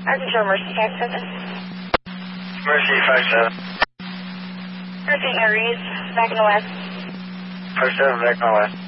Arkansas Mercy 57. Mercy 57. Hurricane Aries, back in the west. 57, back in the west.